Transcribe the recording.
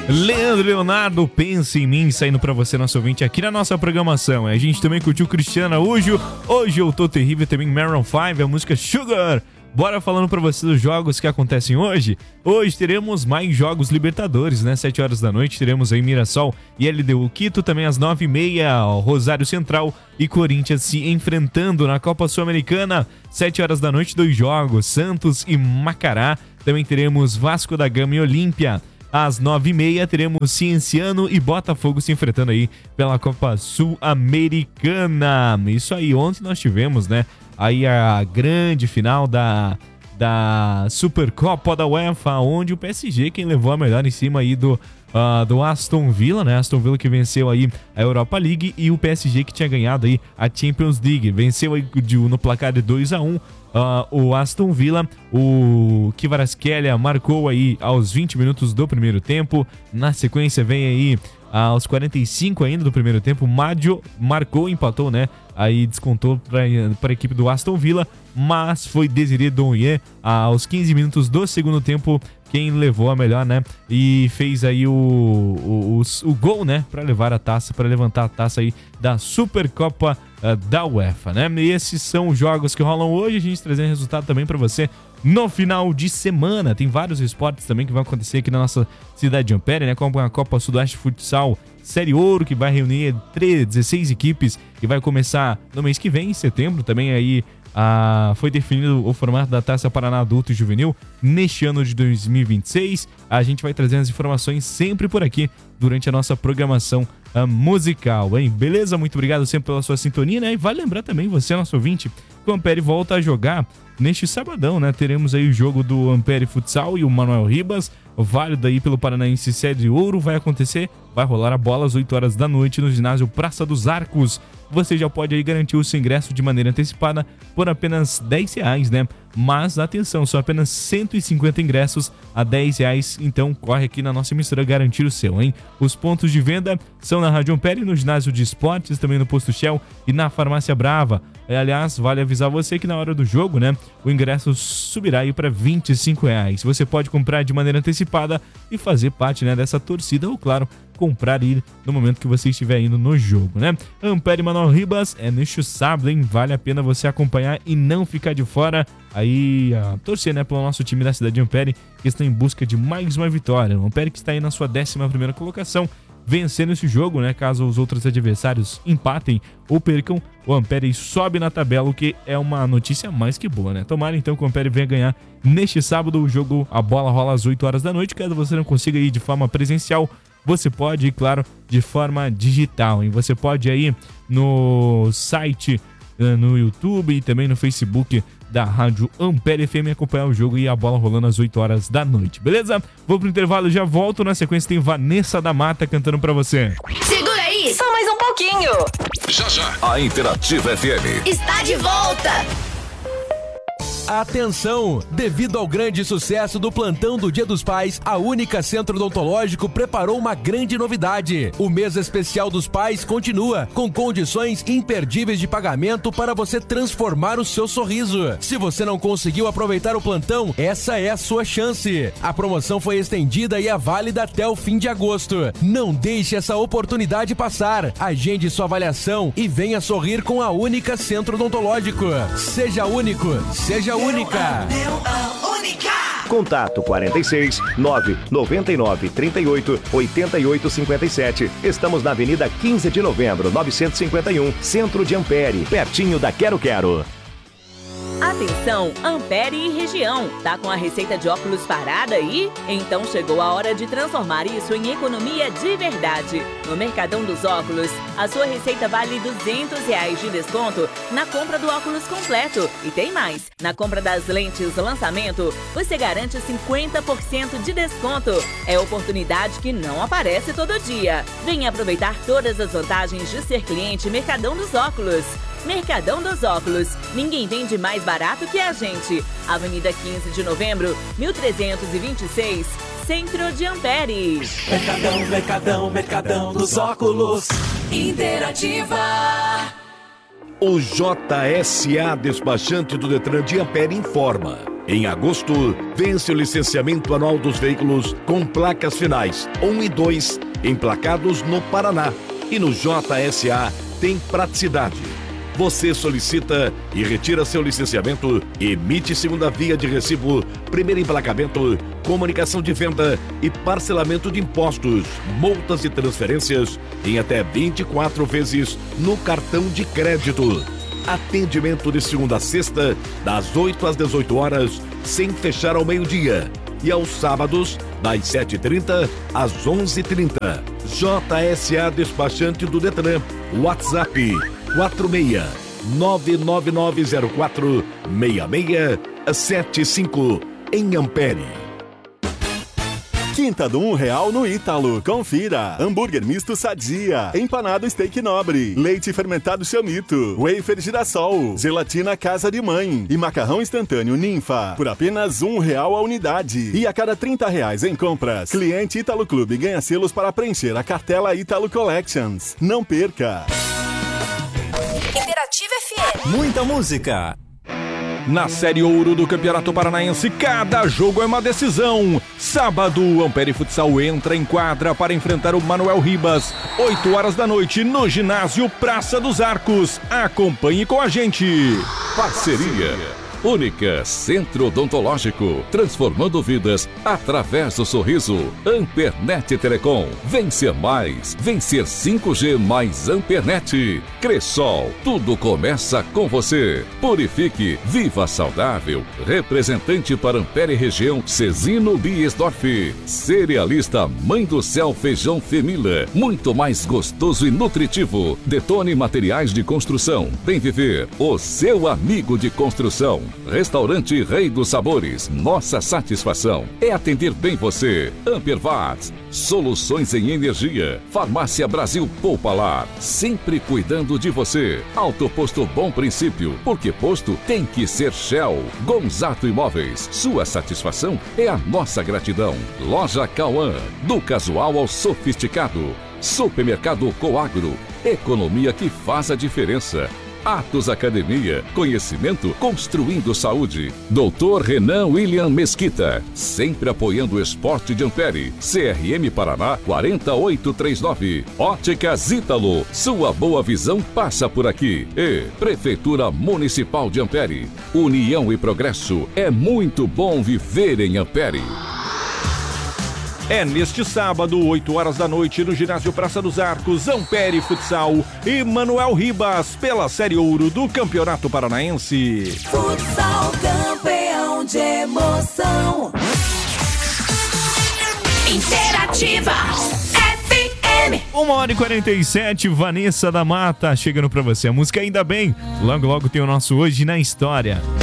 Leandro Leonardo, Pensa em Mim, saindo pra você, nosso ouvinte, aqui na nossa programação. A gente também curtiu Cristiano Araújo, Hoje Eu Tô Terrível, também Maroon 5, a música Sugar. Bora falando pra você dos jogos que acontecem hoje. Hoje teremos mais jogos Libertadores, né? 7 horas da noite teremos aí Mirassol e LDU Quito. Também às 9h30, Rosário Central e Corinthians se enfrentando na Copa Sul-Americana. 7 horas da noite, 2 jogos, Santos e Macará. Também teremos Vasco da Gama e Olímpia. Às 9h30 teremos Cienciano e Botafogo se enfrentando aí pela Copa Sul-Americana. Isso aí, ontem nós tivemos, né? Aí a grande final da Supercopa da UEFA, onde o PSG quem levou a melhor em cima aí do Aston Villa, né? Aston Villa que venceu aí a Europa League e o PSG que tinha ganhado aí a Champions League. Venceu aí no placar de 2-1 o Aston Villa. O Kvaratskhelia marcou aí aos 20 minutos do primeiro tempo. Na sequência vem aí aos 45 ainda do primeiro tempo, Maggio marcou, empatou, né? Aí descontou para a equipe do Aston Villa, mas foi Désiré Doumbia aos 15 minutos do segundo tempo quem levou a melhor, né? E fez aí o gol, né? Para levar a taça, para levantar a taça aí da Supercopa da UEFA, né? E esses são os jogos que rolam hoje, a gente trazendo resultado também para você no final de semana. Tem vários esportes também que vão acontecer aqui na nossa cidade de Ampere, né? Como a Copa Sudoeste Futsal Série Ouro, que vai reunir 16 equipes e vai começar no mês que vem, em setembro. Também aí foi definido o formato da Taça Paraná Adulto e Juvenil neste ano de 2026. A gente vai trazendo as informações sempre por aqui durante a nossa programação musical, hein? Beleza? Muito obrigado sempre pela sua sintonia, né? E vale lembrar também, você, nosso ouvinte, que o Ampere volta a jogar neste sabadão, né? Teremos aí o jogo do Ampere Futsal e o Manuel Ribas, válido aí pelo Paranaense Série Ouro. Vai acontecer, vai rolar a bola às 8 horas da noite no ginásio Praça dos Arcos. Você já pode aí garantir o seu ingresso de maneira antecipada por apenas R$10, né? Mas atenção, são apenas 150 ingressos a R$10, então corre aqui na nossa emissora garantir o seu, hein? Os pontos de venda são na Rádio Ampere, no ginásio de esportes, também no Posto Shell e na Farmácia Brava. Aliás, vale avisar você que na hora do jogo, né, o ingresso subirá aí para R$25. Você pode comprar de maneira antecipada e fazer parte, né, dessa torcida, ou claro, comprar e ir no momento que você estiver indo no jogo, né? Ampere Manuel Ribas é neste sábado, hein? Vale a pena você acompanhar e não ficar de fora. Aí, torcer, né, pelo nosso time da cidade de Ampere, que está em busca de mais uma vitória. O Ampere que está aí na sua 11ª colocação, vencendo esse jogo, né? Caso os outros adversários empatem ou percam, o Ampere sobe na tabela, o que é uma notícia mais que boa, né? Tomara então que o Ampere venha ganhar neste sábado o jogo. A bola rola às 8 horas da noite. Caso você não consiga ir de forma presencial, você pode ir, claro, de forma digital, hein? Você pode ir no site, no YouTube e também no Facebook da Rádio Ampere FM acompanhar o jogo e a bola rolando às 8 horas da noite, beleza? Vou pro intervalo e já volto. Na sequência tem Vanessa da Mata cantando pra você. Segura aí, só mais um pouquinho. Já. A Interativa FM está de volta. Atenção! Devido ao grande sucesso do plantão do Dia dos Pais, a Única Centro Odontológico preparou uma grande novidade. O mês especial dos pais continua, com condições imperdíveis de pagamento para você transformar o seu sorriso. Se você não conseguiu aproveitar o plantão, essa é a sua chance. A promoção foi estendida e é válida até o fim de agosto. Não deixe essa oportunidade passar. Agende sua avaliação e venha sorrir com a Única Centro Odontológico. Seja único, seja única. Contato 46 999 38 88 57. Estamos na Avenida 15 de Novembro, 951, Centro de Ampere, pertinho da Quero Quero. Atenção, Ampere e região. Tá com a receita de óculos parada aí? Então chegou a hora de transformar isso em economia de verdade. No Mercadão dos Óculos, a sua receita vale R$200 de desconto na compra do óculos completo. E tem mais, na compra das lentes lançamento, você garante 50% de desconto. É oportunidade que não aparece todo dia. Venha aproveitar todas as vantagens de ser cliente Mercadão dos Óculos. Mercadão dos Óculos. Ninguém vende mais barato que a gente. Avenida 15 de Novembro, 1326, Centro de Ampere. Mercadão dos Óculos. Interativa. O JSA Despachante do Detran de Ampere informa. Em agosto, vence o licenciamento anual dos veículos com placas finais 1 e 2, emplacados no Paraná. E no JSA tem praticidade. Você solicita e retira seu licenciamento, emite segunda via de recibo, primeiro emplacamento, comunicação de venda e parcelamento de impostos, multas e transferências em até 24 vezes no cartão de crédito. Atendimento de segunda a sexta, das 8 às 18 horas, sem fechar ao meio-dia. E aos sábados, das 7h30 às 11h30. JSA Despachante do Detran. WhatsApp 46-99904-6675 em Ampere. Quinta do R$1 no Ítalo. Confira. Hambúrguer misto Sadia. Empanado steak nobre. Leite fermentado Chamito. Wafer Girassol. Gelatina Casa de Mãe. E macarrão instantâneo Ninfa. Por apenas R$1 a unidade. E a cada R$30 em compras, cliente Ítalo Clube ganha selos para preencher a cartela Ítalo Collections. Não perca. Interativa FM. Muita música. Na Série Ouro do Campeonato Paranaense, cada jogo é uma decisão. Sábado, o Ampere Futsal entra em quadra para enfrentar o Manuel Ribas, 8 horas da noite, no ginásio Praça dos Arcos. Acompanhe com a gente. Parceria Única Centro Odontológico, transformando vidas através do sorriso. Ampernet Telecom, vencer mais, vencer 5G mais Ampernet. Cressol, tudo começa com você. Purifique, viva saudável. Representante para Ampere Região, Cezino Biesdorf. Cerealista Mãe do Céu Feijão Femila, muito mais gostoso e nutritivo. Detone Materiais de Construção, Bem Viver, o seu amigo de construção. Restaurante Rei dos Sabores, nossa satisfação é atender bem você. Ampervat, soluções em energia. Farmácia Brasil Poupalar, sempre cuidando de você. Autoposto Bom Princípio, porque posto tem que ser Shell. Gonzato Imóveis, sua satisfação é a nossa gratidão. Loja Cauã, do casual ao sofisticado. Supermercado Coagro, economia que faz a diferença. Atos Academia, conhecimento construindo saúde. Dr. Renan William Mesquita, sempre apoiando o esporte de Ampere. CRM Paraná 4839. Óticas Ítalo, sua boa visão passa por aqui. E Prefeitura Municipal de Ampere. União e progresso, é muito bom viver em Ampere. É neste sábado, 8 horas da noite, no ginásio Praça dos Arcos, Ampere Futsal e Manuel Ribas, pela Série Ouro do Campeonato Paranaense. Futsal campeão de emoção. Interativa FM. 1h47, Vanessa da Mata chegando pra você. A música Ainda Bem. Logo, logo tem o nosso Hoje na História.